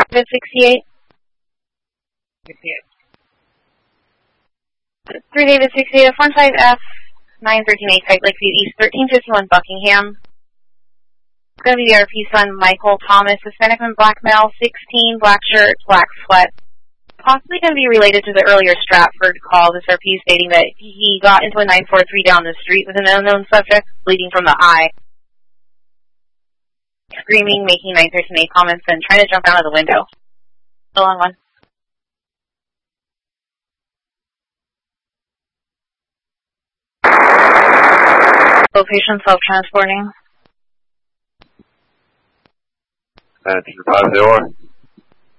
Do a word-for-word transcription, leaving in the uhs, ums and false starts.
David sixty-eight. sixty-eight. three David sixty-eight, one five F, nine thirteen eight, Site Lakeview East, thirteen fifty-one Buckingham. It's going to be the R P son, Michael Thomas, Hispanic and black male, sixteen, black shirt, black sweat. Possibly going to be related to the earlier Stratford call. This R P stating that he got into a nine four three down the street with an unknown subject, bleeding from the eye. Screaming, making nine thirteen eight comments, and trying to jump out of the window. The long one. Location self-transporting. Uh, two five zero.